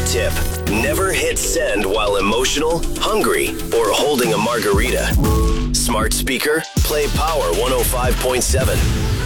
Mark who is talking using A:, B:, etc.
A: tip: never hit send while emotional, hungry, or holding a margarita. Smart speaker, play Power 105.7.